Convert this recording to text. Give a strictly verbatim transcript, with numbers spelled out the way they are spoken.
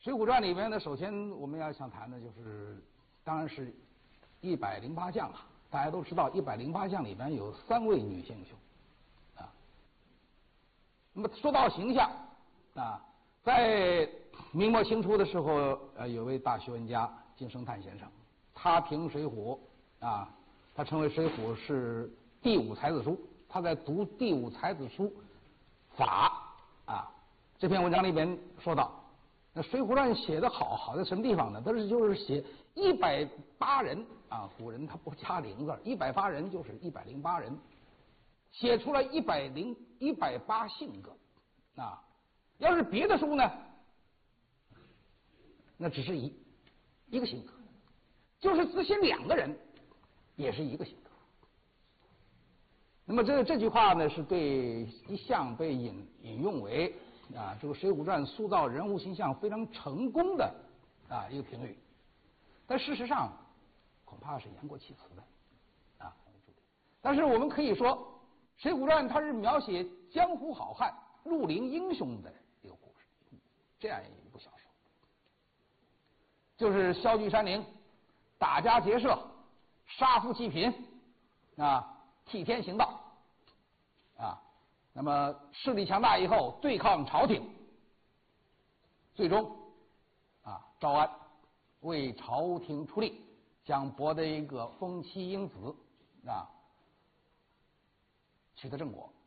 水浒传》里边呢，首先我们要想谈的就是，当然是一百零八将啊。大家都知道，一百零八将里边有三位女性英雄啊。那么说到形象啊，在明末清初的时候，呃，有位大学问家金圣叹先生，他评《水浒》啊，他称为《水浒》是第五才子书。他在读第五才子书法啊这篇文章里边说到。那《水浒传》写的好，好在什么地方呢？它是就是写一百八人啊，古人他不加零字，一百八人就是一百零八人，写出了一百零一百八性格啊。要是别的书呢，那只是一一个性格，就是只写两个人，也是一个性格。那么这这句话呢，是对一向被引引用为。啊，这个《水浒传》塑造人物形象非常成功的啊一个评语，但事实上恐怕是言过其词的啊。但是我们可以说，《水浒传》它是描写江湖好汉、绿林英雄的一个故事，这样一部小说，就是骁踞山陵、打家劫舍、杀富济贫啊、替天行道啊。那么势力强大以后，对抗朝廷，最终啊，招安为朝廷出力，将博得一个封妻英子啊，取得正果。